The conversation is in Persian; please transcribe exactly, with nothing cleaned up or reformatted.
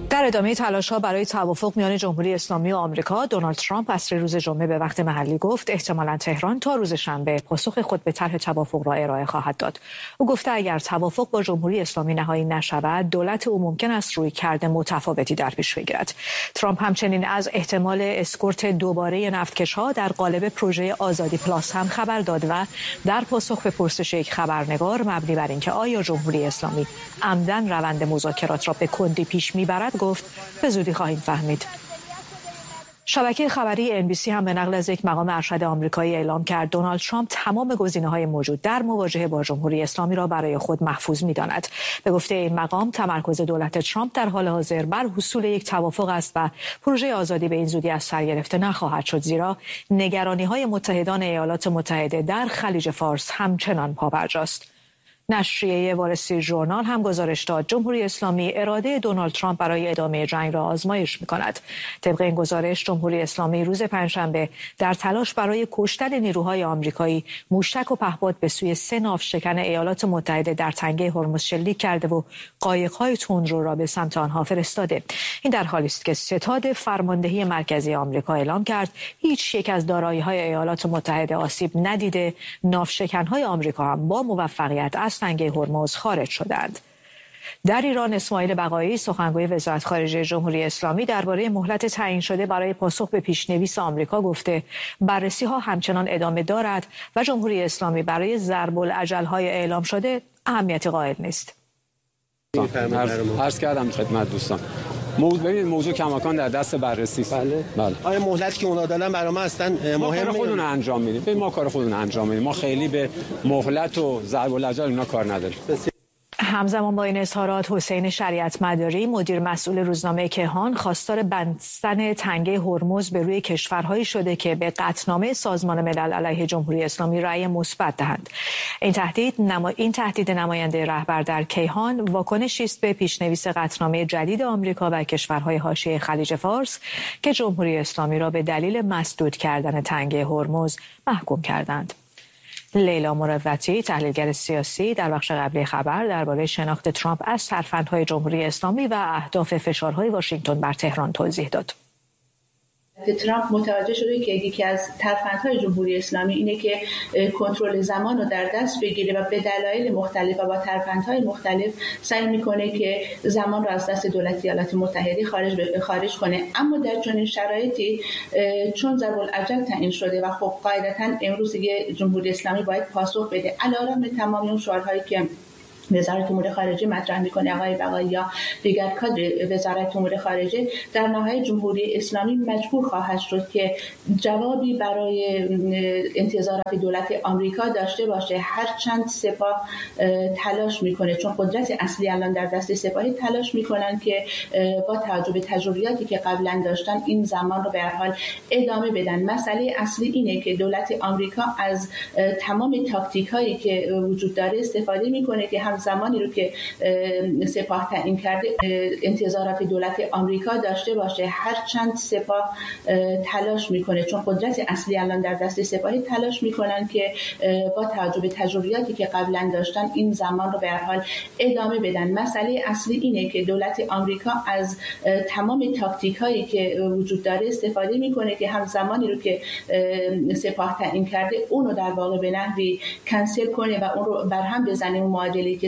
در ادامه تلاش‌ها برای توافق میان جمهوری اسلامی و آمریکا، دونالد ترامپ عصر روز جمعه به وقت محلی گفت احتمالاً تهران تا روز شنبه پاسخ خود به طرح توافق را ارائه خواهد داد. او گفته اگر توافق با جمهوری اسلامی نهایی نشود، دولت او ممکن است رویکرد متفاوتی در پیش بگیرد. ترامپ همچنین از احتمال اسکورت دوباره نفتکش‌ها در قالب پروژه آزادی پلاس هم خبر داد و در پاسخ به پرسش یک خبرنگار مبنی بر اینکه آیا جمهوری اسلامی عمدن روند مذاکرات را به کندی پیش میبرد گفت به زودی خواهیم فهمید. شبکه خبری ان بی سی هم به نقل از یک مقام ارشد آمریکایی اعلام کرد دونالد ترامپ تمام گزینه‌های موجود در مواجهه با جمهوری اسلامی را برای خود محفوظ می‌داند. به گفته این مقام تمرکز دولت ترامپ در حال حاضر بر حصول یک توافق است و پروژه آزادی به این زودی از سر گرفته نخواهد شد، زیرا نگرانی‌های متحدان ایالات متحده در خلیج فارس همچنان پابرجاست. نشریه وال استریت ژورنال هم گزارش داد جمهوری اسلامی اراده دونالد ترامپ برای ادامه جنگ را آزمایش می‌کند. طبق این گزارش جمهوری اسلامی روز پنجشنبه در تلاش برای کشتن نیروهای آمریکایی موشک و پهپاد به سوی سه ناوشکن ایالات متحده در تنگه هرمز شلیک کرده و قایق‌های تندرو را به سمت آنها فرستاده. این در حالی است که ستاد فرماندهی مرکزی آمریکا اعلام کرد هیچ یک از دارایی‌های ایالات متحده آسیب ندیده، ناوشکن‌های آمریکا هم با موفقیت از تنگه هرمز خارج شدند. در ایران اسماعیل بقایی سخنگوی وزارت خارجه جمهوری اسلامی درباره مهلت تعیین شده برای پاسخ به پیشنویس آمریکا گفته بررسی‌ها همچنان ادامه دارد و جمهوری اسلامی برای ضرب الاجل‌های اعلام شده اهمیتی قائل نیست. عرض کردم خدمت دوستان موضوع ببینید موضوع کماکان در دست بررسی است. بله. بله. آیا مهلتی که اونا دادن برای ما اصلا مهمه؟ ما کار خودمون انجام میدیم. ببین ما کار خودمون انجام میدیم. ما خیلی به مهلت و ضرب الاجل اینا کار نداریم. همزمان با این اظهارات حسین شریعت مداری مدیر مسئول روزنامه کیهان خواستار بستن تنگه هرمز به روی کشورهایی شده که به قطعنامه سازمان ملل علیه جمهوری اسلامی رأی مثبت دهند. این تهدید نما... این تهدید نماینده رهبر در کیهان واکنشی است به پیشنویس قطعنامه جدید آمریکا و کشورهای حاشیه خلیج فارس که جمهوری اسلامی را به دلیل مسدود کردن تنگه هرمز محکوم کردند. لیلا مروتی تحلیلگر سیاسی در بخش قبلی خبر درباره شناخت ترامپ از ترفندهای جمهوری اسلامی و اهداف فشارهای واشنگتن بر تهران توضیح داد. ترامپ متوجه شده که یکی از ترفندهای جمهوری اسلامی اینه که کنترل زمان رو در دست بگیره و به دلایل مختلف و با ترفندهای مختلف سعی میکنه که زمان رو از دست دولت ایالات متحده خارج خارج کنه. اما در چنین شرایطی چون ضرب الاجل تعیین شده و خب قاعدتاً امروز دیگه جمهوری اسلامی باید پاسخ بده علیرغم تمام اون شعارهایی که وزارت امور خارجه مطرح میکنه آقای بقایی یا دیگر کادر وزارت امور خارجه، در نهایت جمهوری اسلامی مجبور خواهد شد که جوابی برای انتظارات دولت آمریکا داشته باشه. هرچند سپاه تلاش میکنه، چون قدرت اصلی الان در دست سپاهی، تلاش میکنن که با توجه به تجربیاتی که قبلا داشتن این زمان رو به هر حال ادامه بدن. مسئله اصلی اینه که دولت آمریکا از تمام تاکتیک هایی که وجود داره استفاده میکنه که هم زمانی رو که سپاه تعیین کرده انتظارات دولت آمریکا داشته باشه. هرچند سپاه تلاش میکنه، چون قدرت اصلی الان در دست سپاهی، تلاش میکنن که با توجه به تجربیاتی که قبلا داشتن این زمان رو به هر حال ادامه بدن. مسئله اصلی اینه که دولت آمریکا از تمام تاکتیک هایی که وجود داره استفاده میکنه که هم زمانی رو که سپاه تعیین کرده اون رو در واقع به نحوی کنسل کنه و اون رو برهم بزنه، اون معادله که